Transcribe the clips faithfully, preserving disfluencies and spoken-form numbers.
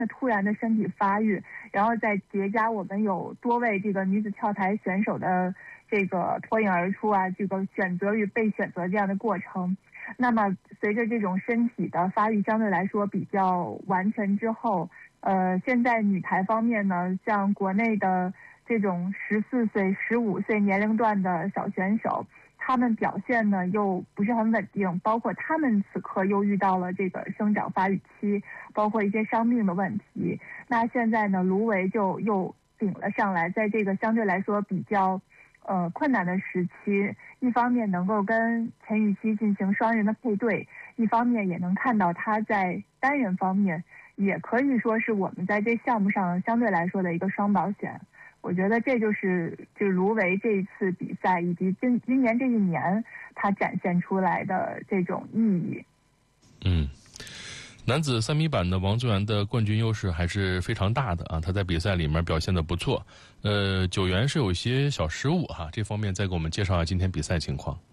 那突然的身体发育，然后再叠加我们有多位这个女子跳台选手的这个脱颖而出啊，这个选择与被选择这样的过程。那么随着这种身体的发育相对来说比较完全之后，呃，现在女台方面呢，像国内的这种十四岁、十五岁年龄段的小选手，他们表现呢又不是很稳定，包括他们此刻又遇到了这个生长发育期，包括一些伤病的问题。那现在呢，卢维就又顶了上来，在这个相对来说比较呃困难的时期，一方面能够跟陈芋汐进行双人的配对，一方面也能看到他在单人方面也可以说是我们在这项目上相对来说的一个双保险。我觉得这就是就是卢维这一次比赛以及今今年这一年他展现出来的这种意义。 嗯，男子三米板的王宗源的冠军优势还是非常大的啊，他在比赛里面表现得不错。呃，九元是有一些小失误哈、啊，这方面再给我们介绍一下今天比赛情况。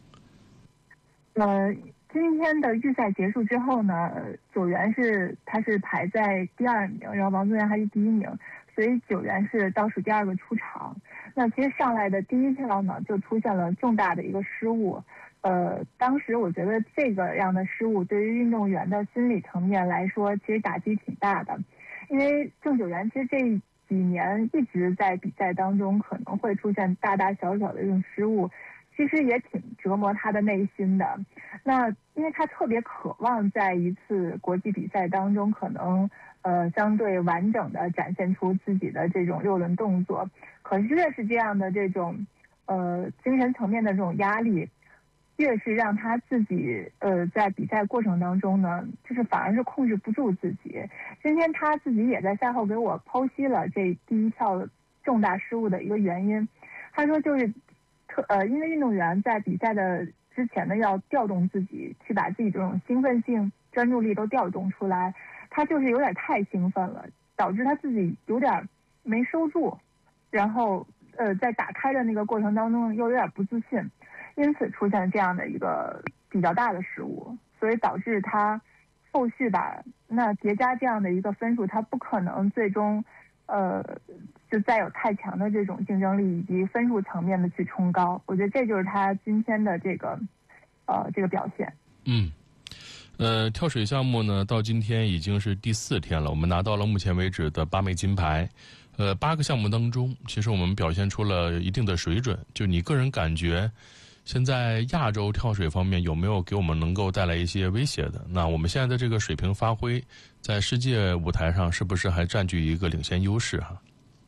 呃，今天的预赛结束之后呢，九元是他是排在第二名，然后王宗源还是第一名。所以九元是倒数第二个出场。那其实上来的第一跳呢，就出现了重大的一个失误。呃，当时我觉得这个样的失误对于运动员的心理层面来说，其实打击挺大的。因为郑九元其实这几年一直在比赛当中可能会出现大大小小的这种失误，其实也挺折磨他的内心的。那因为他特别渴望在一次国际比赛当中可能呃，相对完整的展现出自己的这种六轮动作，可是越是这样的这种，呃，精神层面的这种压力，越是让他自己呃在比赛过程当中呢，就是反而是控制不住自己。今天他自己也在赛后给我剖析了这第一跳重大失误的一个原因。他说就是特呃，因为运动员在比赛的之前呢，要调动自己，去把自己这种兴奋性、专注力都调动出来。他就是有点太兴奋了，导致他自己有点没收住，然后呃，在打开的那个过程当中又有点不自信，因此出现这样的一个比较大的失误，所以导致他后续吧，那叠加这样的一个分数，他不可能最终呃就再有太强的这种竞争力以及分数层面的去冲高。我觉得这就是他今天的这个呃这个表现。 嗯。呃，跳水项目呢，到今天已经是第四天了，我们拿到了目前为止的八枚金牌。呃，八个项目当中，其实我们表现出了一定的水准。就你个人感觉，现在亚洲跳水方面有没有给我们能够带来一些威胁的？那我们现在的这个水平发挥，在世界舞台上是不是还占据一个领先优势哈？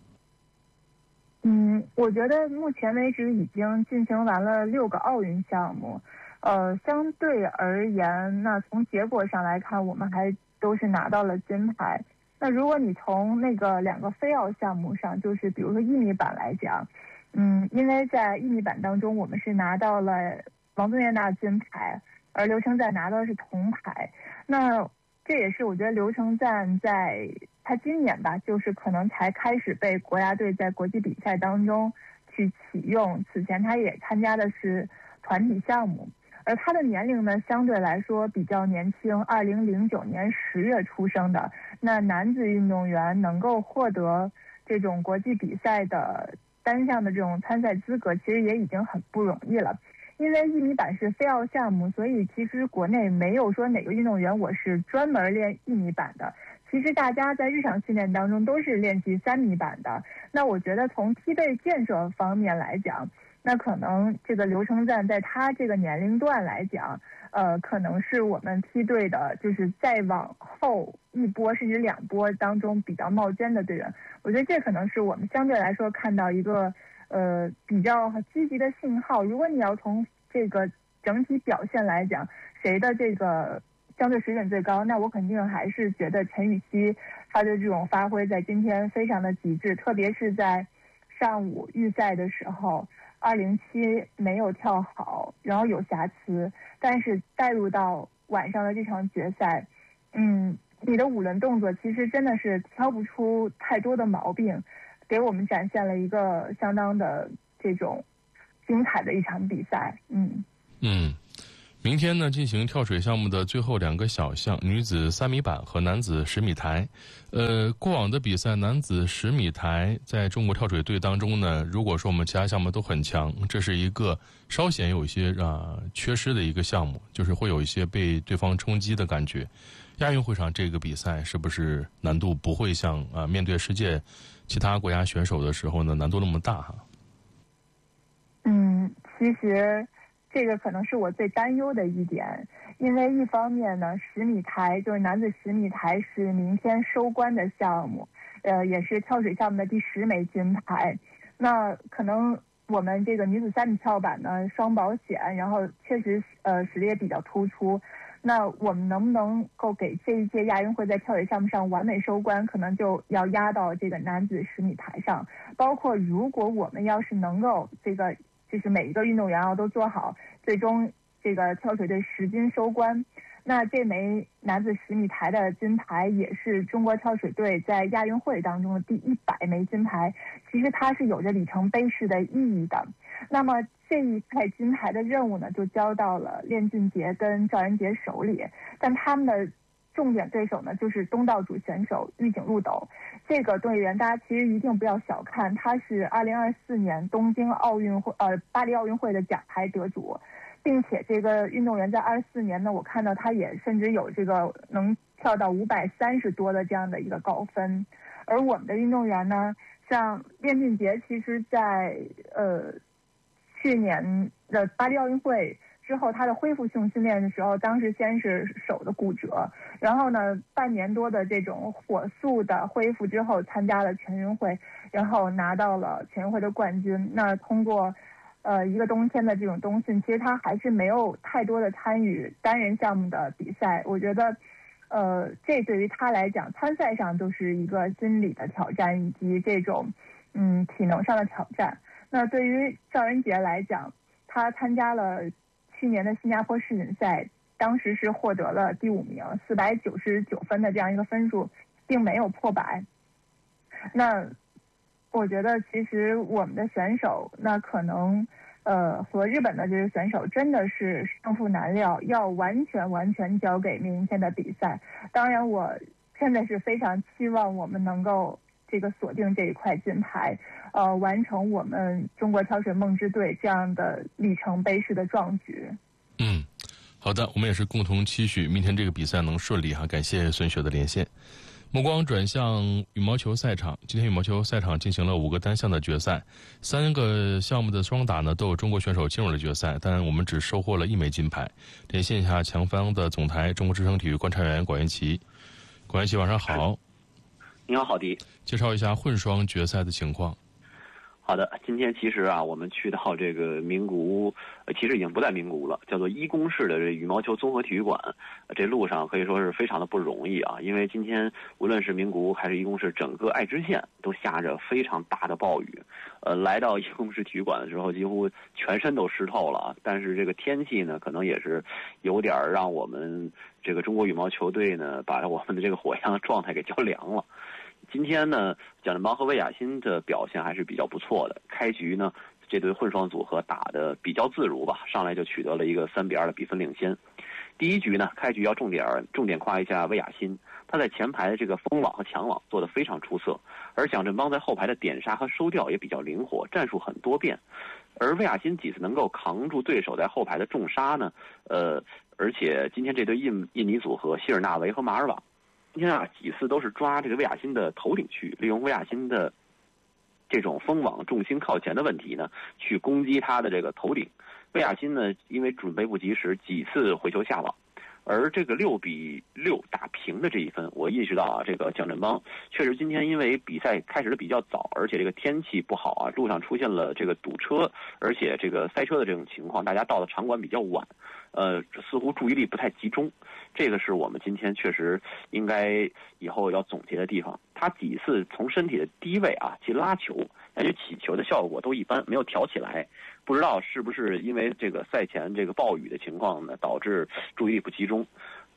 嗯，我觉得目前为止已经进行完了六个奥运项目。呃，相对而言，那从结果上来看，我们还都是拿到了金牌。那如果你从那个两个非奥项目上，就是比如说一米板来讲，嗯，因为在一米板当中，我们是拿到了王宗源拿金牌，而刘成赞拿到的是铜牌。那这也是我觉得刘成赞在他今年吧，就是可能才开始被国家队在国际比赛当中去启用。此前他也参加的是团体项目。而他的年龄呢，相对来说比较年轻，二零零九年十月出生的。那男子运动员能够获得这种国际比赛的单项的这种参赛资格，其实也已经很不容易了。因为一米板是非奥项目，所以其实国内没有说哪个运动员我是专门练一米板的。其实大家在日常训练当中都是练习三米板的。那我觉得从梯队建设方面来讲，那可能这个刘成赞在他这个年龄段来讲，呃，可能是我们梯队的，就是再往后一波甚至两波当中比较冒尖的队员。我觉得这可能是我们相对来说看到一个呃比较积极的信号。如果你要从这个整体表现来讲，谁的这个相对水准最高，那我肯定还是觉得陈芋汐她的这种发挥在今天非常的极致，特别是在上午预赛的时候。二零七没有跳好，然后有瑕疵，但是带入到晚上的这场决赛，嗯，你的五轮动作其实真的是挑不出太多的毛病，给我们展现了一个相当的这种精彩的一场比赛。嗯嗯， 明天呢，进行跳水项目的最后两个小项，女子三米板和男子十米台。呃，过往的比赛，男子十米台在中国跳水队当中呢，如果说我们其他项目都很强，这是一个稍显有一些啊、呃、缺失的一个项目，就是会有一些被对方冲击的感觉。亚运会上这个比赛是不是难度不会像啊、呃、面对世界其他国家选手的时候呢难度那么大哈？ 嗯，其实。这个可能是我最担忧的一点，因为一方面呢，十米台就是男子十米台是明天收官的项目，呃，也是跳水项目的第十枚金牌。那可能我们这个女子三米跳板呢双保险，然后确实呃实力也比较突出。那我们能不能够给这一届亚运会在跳水项目上完美收官，可能就要压到这个男子十米台上。包括如果我们要是能够这个。就是每一个运动员啊都做好，最终这个跳水队十金收官。那这枚男子十米台的金牌也是中国跳水队在亚运会当中的第一百枚金牌，其实它是有着里程碑式的意义的。那么这一块金牌的任务呢，就交到了练俊杰跟赵仁杰手里，但他们的重点对手呢，就是东道主选手玉井路斗。这个队员大家其实一定不要小看，他是二零二四年东京奥运会呃巴黎奥运会的奖牌得主，并且这个运动员在二四年呢，我看到他也甚至有这个能跳到五百三十多的这样的一个高分。而我们的运动员呢，像练俊杰，其实在呃去年的巴黎奥运会之后，他的恢复性训练的时候，当时先是手的骨折，然后呢，半年多的这种火速的恢复之后，参加了全运会，然后拿到了全运会的冠军。那通过，呃，一个冬天的这种冬训，其实他还是没有太多的参与单人项目的比赛。我觉得，呃，这对于他来讲，参赛上都是一个心理的挑战，以及这种，嗯，体能上的挑战。那对于赵仁杰来讲，他参加了去年的新加坡世锦赛，当时是获得了第五名，四百九十九分的这样一个分数，并没有破百。那我觉得其实我们的选手，那可能呃和日本的这些选手真的是胜负难料，要完全完全交给明天的比赛。当然，我现在是非常期望我们能够这个锁定这一块金牌，呃，完成我们中国跳水梦之队这样的里程碑式的壮举。 嗯，好的，我们也是共同期许明天这个比赛能顺利哈。感谢孙雪的连线。目光转向羽毛球赛场，今天羽毛球赛场进行了五个单项的决赛，三个项目的双打呢都有中国选手进入了决赛，但我们只收获了一枚金牌。连线一下强方的总台中国之声体育观察员管元奇。管元奇，晚上好。 你好，郝迪。 介绍一下混双决赛的情况。 好的，今天其实啊，我们去到这个名古屋，呃，其实已经不在名古屋了，叫做一宫市的这羽毛球综合体育馆。这路上可以说是非常的不容易啊，因为今天无论是名古屋还是一宫市，整个爱知县都下着非常大的暴雨。呃，来到一宫市体育馆的时候，几乎全身都湿透了。但是这个天气呢，可能也是有点让我们这个中国羽毛球队呢，把我们的这个火象的状态给浇凉了。今天呢，蒋振邦和魏雅欣的表现还是比较不错的。开局呢，这对混双组合打得比较自如吧，上来就取得了一个三比二的比分领先。第一局呢，开局要重点重点夸一下魏雅欣，她在前排的这个封网和抢网做得非常出色，而蒋振邦在后排的点杀和收吊也比较灵活，战术很多变。而魏雅欣几次能够扛住对手在后排的重杀呢，呃，而且今天这对印印尼组合希尔纳维和马尔瓦。今天啊，几次都是抓这个魏雅欣的头顶区，利用魏雅欣的这种封网重心靠前的问题呢，去攻击他的这个头顶。魏雅欣呢，因为准备不及时，几次回球下网。而这个六比六打平的这一分，我意识到啊，这个蒋振邦确实今天因为比赛开始的比较早，而且这个天气不好啊，路上出现了这个堵车，而且这个塞车的这种情况，大家到的场馆比较晚，呃，似乎注意力不太集中。这个是我们今天确实应该以后要总结的地方。他几次从身体的低位啊去拉球，感觉起球的效果都一般，没有挑起来。不知道是不是因为这个赛前这个暴雨的情况呢，导致注意力不集中。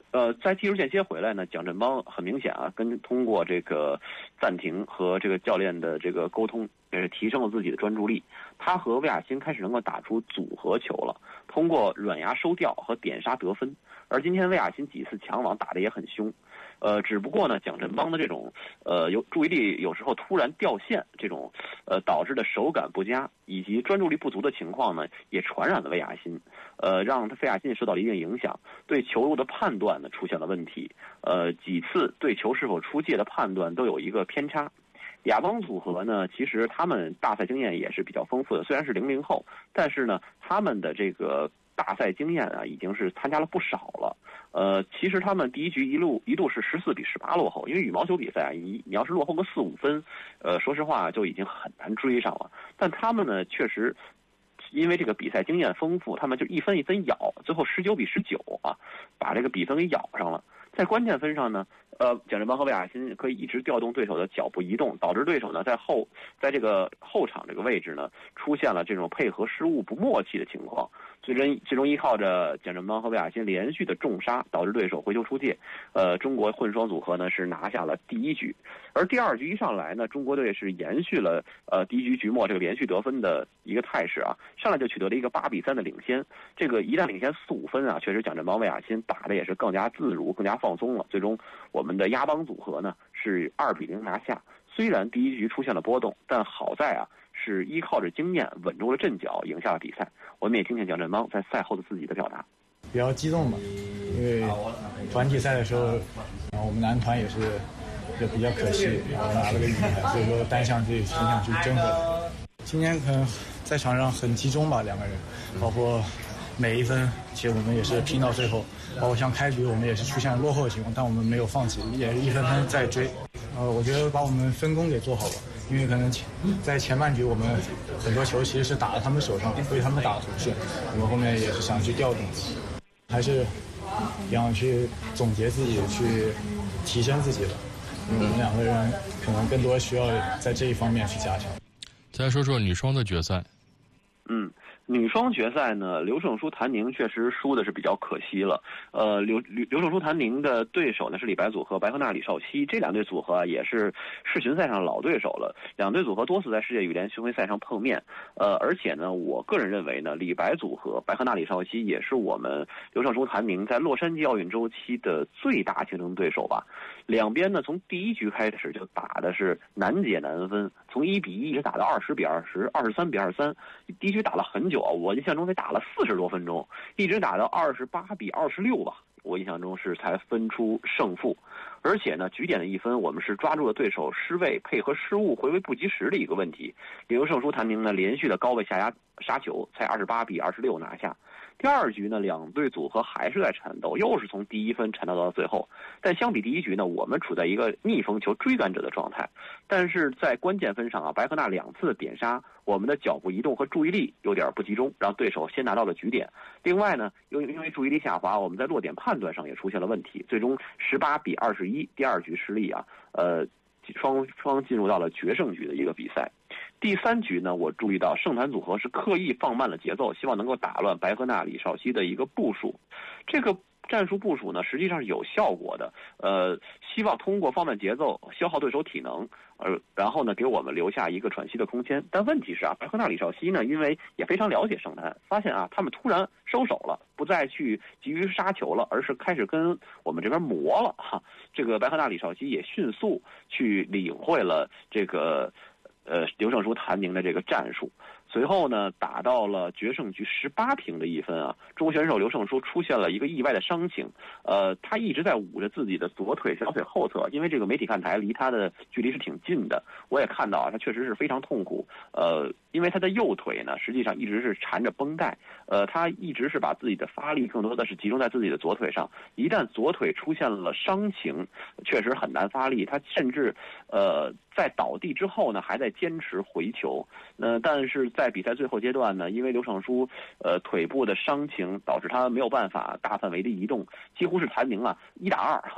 呃，在技术间歇回来呢，蒋振邦很明显啊，跟通过这个暂停和这个教练的这个沟通，也是提升了自己的专注力。他和魏亚新开始能够打出组合球了，通过软压收吊和点杀得分。而今天魏亚新几次抢网打得也很凶，呃，只不过呢，蒋振邦的这种呃有注意力有时候突然掉线，这种呃导致的手感不佳以及专注力不足的情况呢，也传染了魏亚新，呃，让他魏亚新受到了一定影响，对球路的判断呢出现了问题，呃，几次对球是否出界的判断都有一个偏差。亚邦组合呢，其实他们大赛经验也是比较丰富的，虽然是零零后，但是呢，他们的这个大赛经验啊，已经是参加了不少了。呃，其实他们第一局一路一度是十四比十八落后，因为羽毛球比赛啊，你你要是落后个四五分，呃，说实话就已经很难追上了。但他们呢，确实因为这个比赛经验丰富，他们就一分一分咬，最后十九比十九啊，把这个比分给咬上了。在关键分上呢，呃，蒋振邦和魏亚新可以一直调动对手的脚步移动，导致对手呢在后在这个后场这个位置呢出现了这种配合失误不默契的情况。最终最终依靠着蒋振邦和魏亚新连续的重杀，导致对手回球出界。呃，中国混双组合呢是拿下了第一局，而第二局一上来呢，中国队是延续了呃第一局局末这个连续得分的一个态势啊，上来就取得了一个八比三的领先。这个一旦领先四五分啊，确实蒋振邦、魏亚新打的也是更加自如、更加放松了。最终我们的亚邦组合呢是二比零拿下。虽然第一局出现了波动，但好在啊是依靠着经验稳住了阵脚，赢下了比赛。我们也听听蒋振邦在赛后的自己的表达。 比较激动吧，因为团体赛的时候，然后我们男团也是也比较可惜，然后拿了个银牌，所以说单项这很想去争回来。今天可能在场上很集中吧，两个人，包括每一分，其实我们也是拼到最后。包括像开局我们也是出现了落后的情况，但我们没有放弃，也是一分分在追。呃，我觉得把我们分工给做好了，因为可能前在前半局我们很多球其实是打在他们手上，被他们打出去，我们后面也是想去调动，还是想去总结自己，去提升自己的。因为我们两个人可能更多需要在这一方面去加强。 再说说女双的决赛。 嗯。女双决赛呢，刘胜书、谭宁确实输的是比较可惜了。呃，刘刘刘胜书、谭宁的对手呢是李白组合白鹤娜、李少熙，这两对组合啊也是世巡赛上老对手了。两对组合多次在世界羽联巡回赛上碰面。呃，而且呢，我个人认为呢，李白组合白鹤娜、李少熙也是我们刘胜书、谭宁在洛杉矶奥运周期的最大竞争对手吧。两边呢，从第一局开始就打的是难解难分，从一比一一直打到二十比二十、二十三比二十三，第一局打了很久。我印象中得打了四十多分钟，一直打到二十八比二十六吧。我印象中是才分出胜负，而且呢，局点的一分，我们是抓住了对手失位、配合失误、回位不及时的一个问题。刘胜书、谭宁呢，连续的高位下压杀球，才二十八比二十六拿下。第二局呢，两队组合还是在缠斗，又是从第一分缠斗到最后。但相比第一局呢，我们处在一个逆风球追赶者的状态。但是在关键分上啊，白鹤娜两次的点杀，我们的脚步移动和注意力有点不集中，让对手先拿到了局点。另外呢，因因为注意力下滑，我们在落点判断上也出现了问题，最终十八比二十一，第二局失利啊，呃，双双进入到了决胜局的一个比赛。第三局呢，我注意到盛坛组合是刻意放慢了节奏，希望能够打乱白鹤娜、李少熙的一个部署。这个战术部署呢，实际上是有效果的。呃，希望通过放慢节奏，消耗对手体能，呃，然后呢，给我们留下一个喘息的空间。但问题是啊，白鹤娜、李少熙呢，因为也非常了解盛坛，发现啊，他们突然收手了，不再去急于杀球了，而是开始跟我们这边磨了哈。这个白鹤娜、李少熙也迅速去领会了这个。呃，刘胜书、谭宁的这个战术，随后呢，打到了决胜局十八平的一分啊。中国选手刘胜书出现了一个意外的伤情，呃，他一直在捂着自己的左腿小腿后侧，因为这个媒体看台离他的距离是挺近的。我也看到啊，他确实是非常痛苦。呃，因为他的右腿呢，实际上一直是缠着绷带，呃，他一直是把自己的发力更多的是集中在自己的左腿上。一旦左腿出现了伤情，确实很难发力。他甚至呃。在倒地之后呢，还在坚持回球。呃，但是在比赛最后阶段呢，因为刘胜书呃腿部的伤情，导致他没有办法大范围的移动，几乎是谭宁啊一打二哈，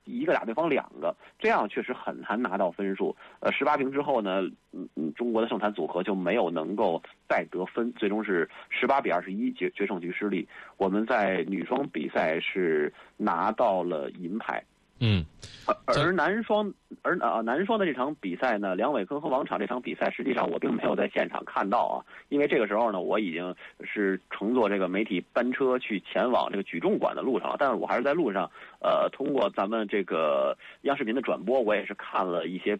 一个打对方两个，这样确实很难拿到分数。呃，十八平之后呢，嗯嗯，中国的胜残组合就没有能够再得分，最终是十八比二十一决决胜局失利。我们在女双比赛是拿到了银牌。 嗯， 而男双，而啊男双的这场比赛呢，梁伟科和王昶这场比赛，实际上我并没有在现场看到啊，因为这个时候呢，我已经是乘坐这个媒体班车去前往这个举重馆的路上了。但是我还是在路上，呃，通过咱们这个央视频的转播，我也是看了一些